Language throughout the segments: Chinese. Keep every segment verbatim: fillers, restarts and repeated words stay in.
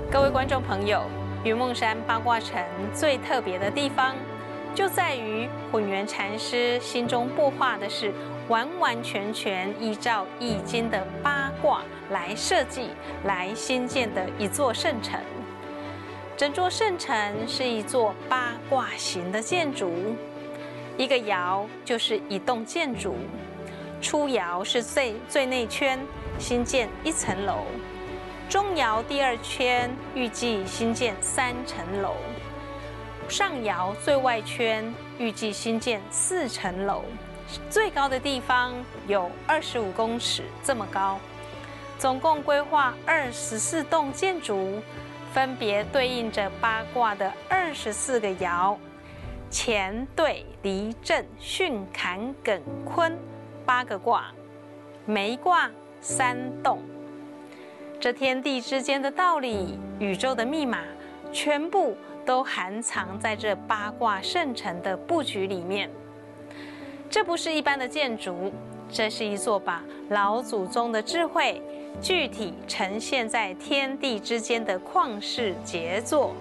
各位观众朋友，云梦山八卦城最特别的地方，就在于混元禅师心中擘画的是完完全全依照易经的八卦来设计、来兴建的一座圣城。整座圣城是一座八卦形的建筑，一个爻就是一栋建筑。初爻是最最内圈，新建一层楼；中爻第二圈，预计新建三层楼；上爻最外圈，预计新建四层楼。最高的地方有二十五公尺这么高，总共规划二十四栋建筑，分别对应着八卦的二十四个爻：乾、兑、离、震、巽、坎、艮、坤，八个卦，每一卦三动。这天地之间的道理，宇宙的密码，全部都含藏在这八卦圣城的布局里面。这不是一般的建筑，这是一座把老祖宗的智慧具体呈现在天地之间的旷世杰作。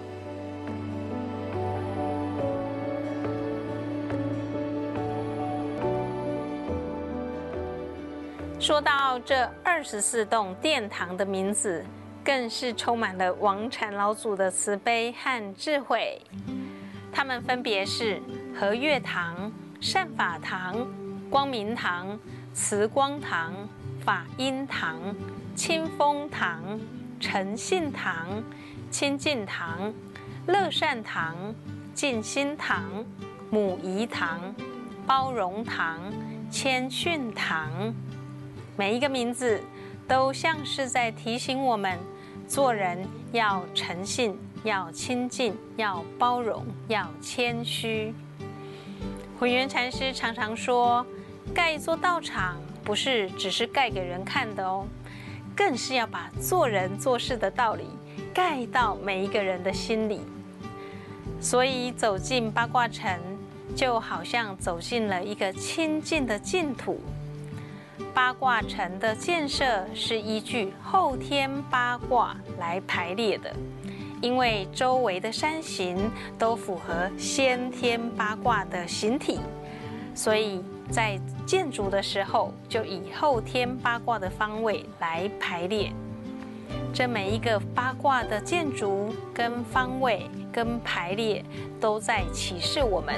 说到这二十四栋殿堂的名字，更是充满了王禅老祖的慈悲和智慧。他们分别是和悦堂、善法堂、光明堂、慈光堂、法音堂、清风堂、诚信堂、清净堂、乐善堂、静心堂、母仪堂、包容堂、谦逊堂。每一个名字都像是在提醒我们，做人要诚信，要亲近，要包容，要谦虚。混元禅师常常说，盖一座道场不是只是盖给人看的哦，更是要把做人做事的道理盖到每一个人的心里。所以走进八卦城，就好像走进了一个清净的净土。八卦城的建设是依据后天八卦来排列的，因为周围的山形都符合先天八卦的形体，所以在建筑的时候就以后天八卦的方位来排列。这每一个八卦的建筑跟方位跟排列，都在启示我们